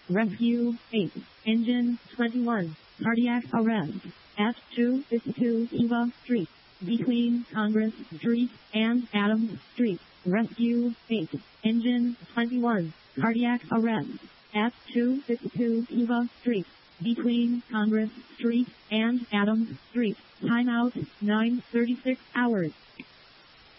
Rescue 8. Engine 21. Cardiac arrest at 252 Eva Street, between Congress Street and Adams Street. Rescue 8. Engine 21. Cardiac arrest at 252 Eva Street, between Congress Street and Adams Street. Timeout 9:36 hours.